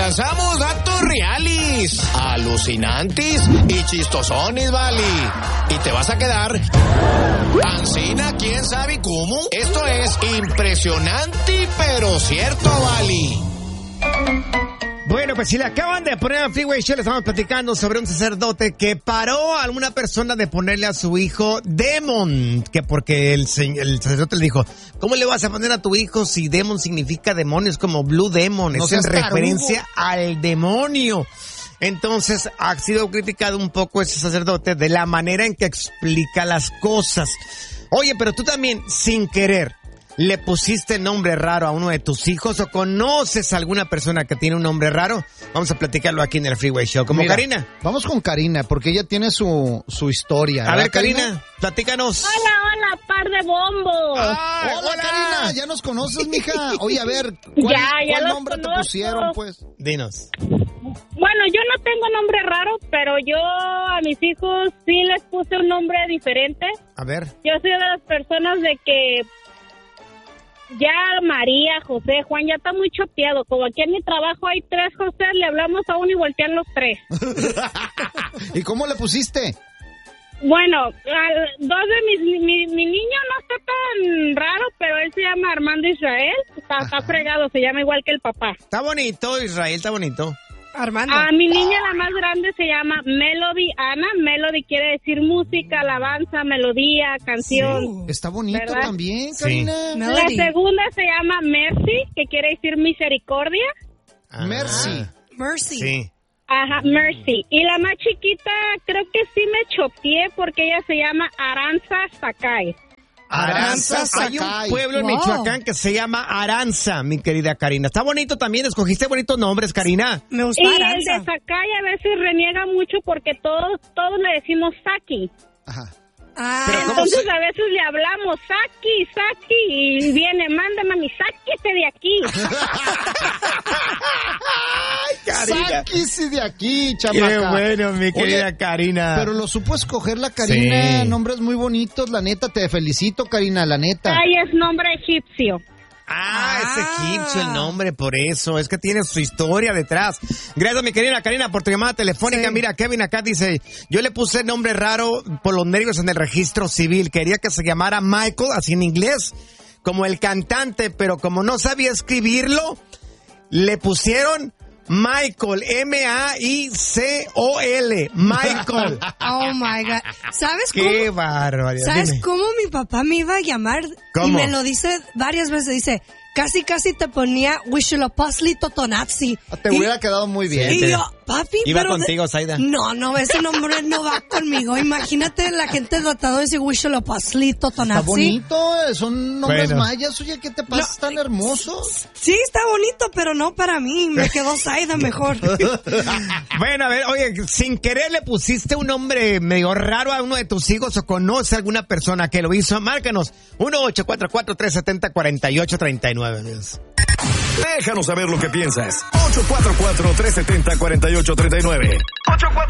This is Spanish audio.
lanzamos datos reales, alucinantes y chistosones, vale. Y te vas a quedar ancina, quién sabe cómo. Esto es impresionante, pero cierto, vale. Bueno, pues si le acaban de poner al Freeway Show, le estamos platicando sobre un sacerdote que paró a alguna persona de ponerle a su hijo Demon, que porque el sacerdote le dijo, ¿cómo le vas a poner a tu hijo si Demon significa demonio? Es como Blue Demon, no es en referencia al demonio. Entonces ha sido criticado un poco ese sacerdote de la manera en que explica las cosas. Oye, pero tú también, sin querer, ¿le pusiste nombre raro a uno de tus hijos o conoces a alguna persona que tiene un nombre raro? Vamos a platicarlo aquí en el Freeway Show. ¿Como Karina? Vamos con Karina, porque ella tiene su historia. A ver, Karina, platícanos. Hola, par de bombos. Hola, Karina, ya nos conoces, mija. Oye, a ver, ¿cuál nombre te pusieron, pues? Dinos. Bueno, yo no tengo nombre raro, pero yo a mis hijos sí les puse un nombre diferente. A ver. Yo soy de las personas de que ya María, José, Juan ya está muy choteado. Como aquí en mi trabajo hay 3 José, le hablamos a uno y voltean los 3. ¿Y cómo le pusiste? Bueno, 2 de mi niño no está tan raro, pero él se llama Armando Israel. Está fregado, se llama igual que el papá. Está bonito, Israel, está bonito. Armando. A mi niña, la más grande, se llama Melody Ana. Melody quiere decir música, alabanza, melodía, canción. Sí. Está bonito, ¿verdad? También, Karina. Sí. La segunda se llama Mercy, que quiere decir misericordia. Mercy. Sí. Ajá, Mercy. Y la más chiquita, creo que sí me choteé porque ella se llama Aranza Sakai. Aranza Sakai. Hay un pueblo en Michoacán que se llama Aranza, mi querida Karina. Está bonito también, escogiste bonitos nombres, Karina. Me gusta y Aranza. El de Sakai a veces reniega mucho porque todos le decimos Saki. Ajá. Entonces a veces le hablamos Saki, y viene, mándame a mi sáquese de aquí. Ay, Karina. Sáquese de aquí, chamaca. Qué bueno, mi querida Karina. Pero lo supo escoger la Karina, nombres muy bonitos, la neta, te felicito, Karina, la neta. Ay, es nombre egipcio. Es egipcio el nombre, por eso. Es que tiene su historia detrás. Gracias, mi querida Karina, por tu llamada telefónica. Sí. Mira, Kevin acá dice, yo le puse nombre raro por los nervios en el registro civil. Quería que se llamara Michael, así en inglés, como el cantante, pero como no sabía escribirlo, le pusieron Michael, M-A-I-C-O-L, Michael. Oh my God. ¿Sabes cómo? Qué barbaridad. ¿Sabes Dime. cómo mi papá me iba a llamar? ¿Cómo? Y me lo dice varias veces. Dice, casi te ponía Huitzilopochtli Totonatzi. Te hubiera quedado muy bien. Y yo, papi, iba pero contigo, Zaida. No, ese nombre no va conmigo. Imagínate la gente tratando de decir Huitzilopochtli Totonatzi. Está bonito, son nombres mayas. Oye, ¿qué te pasa? No, Están hermosos. Sí, está bonito, pero no para mí. Me quedó Zaida mejor. Bueno, a ver, oye, sin querer le pusiste un nombre medio raro a uno de tus hijos o conoce a alguna persona que lo hizo. Márcanos 1-844-370-4839. Déjanos saber lo que piensas. 844-370-4839.